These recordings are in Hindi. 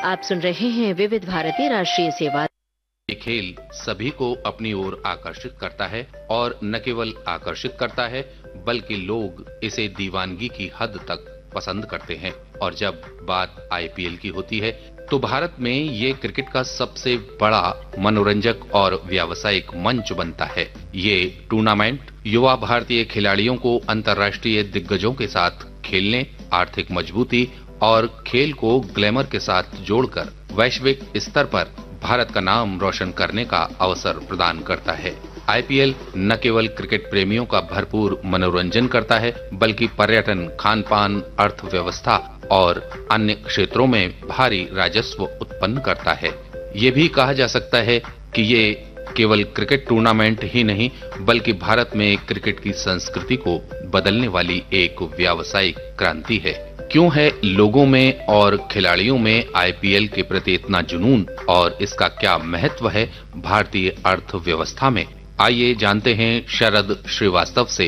आप सुन रहे हैं विविध भारती राष्ट्रीय सेवा। ये खेल सभी को अपनी ओर आकर्षित करता है और न केवल आकर्षित करता है बल्कि लोग इसे दीवानगी की हद तक पसंद करते हैं। और जब बात आईपीएल की होती है तो भारत में ये क्रिकेट का सबसे बड़ा मनोरंजक और व्यावसायिक मंच बनता है। ये टूर्नामेंट युवा भारतीय खिलाड़ियों को अंतर्राष्ट्रीय दिग्गजों के साथ खेलने, आर्थिक मजबूती और खेल को ग्लैमर के साथ जोड़कर वैश्विक स्तर पर भारत का नाम रोशन करने का अवसर प्रदान करता है। आईपीएल न केवल क्रिकेट प्रेमियों का भरपूर मनोरंजन करता है बल्कि पर्यटन, खान-पान, अर्थव्यवस्था और अन्य क्षेत्रों में भारी राजस्व उत्पन्न करता है। ये भी कहा जा सकता है कि ये केवल क्रिकेट टूर्नामेंट ही नहीं बल्कि भारत में क्रिकेट की संस्कृति को बदलने वाली एक व्यावसायिक क्रांति है। क्यों है लोगों में और खिलाड़ियों में आईपीएल के प्रति इतना जुनून और इसका क्या महत्व है भारतीय अर्थव्यवस्था में? आइए जानते हैं शरद श्रीवास्तव से।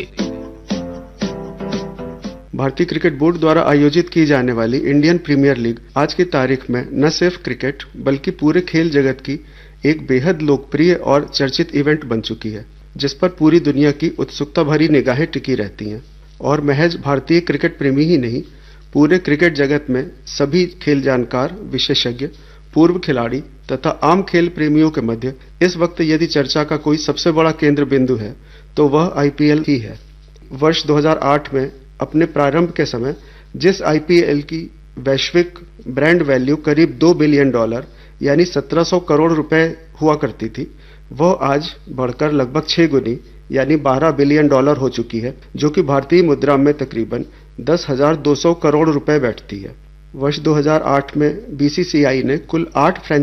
भारतीय क्रिकेट बोर्ड द्वारा आयोजित की जाने वाली इंडियन प्रीमियर लीग आज की तारीख में न सिर्फ क्रिकेट बल्कि पूरे खेल जगत की एक बेहद लोकप्रिय और चर्चित इवेंट बन चुकी है, जिस पर पूरी दुनिया की उत्सुकता भरी निगाहें टिकी रहती हैं। और महज भारतीय क्रिकेट प्रेमी ही नहीं, पूरे क्रिकेट जगत में सभी खेल जानकार, विशेषज्ञ, पूर्व खिलाड़ी तथा आम खेल प्रेमियों के मध्य इस वक्त यदि चर्चा का कोई सबसे बड़ा केंद्र बिंदु है तो वह आईपीएल ही है। वर्ष 2008 में अपने प्रारंभ के समय जिस आईपीएल की वैश्विक ब्रांड वैल्यू करीब $2 बिलियन यानी 1700 करोड़ रुपए हुआ करती थी, वह आज बढ़कर लगभग 6 गुनी यानी $12 बिलियन हो चुकी है, जो कि भारतीय मुद्रा में तकरीबन 10,200 करोड़ रुपए बैठती है। वर्ष 2008 में बीसीसीआई ने कुल 8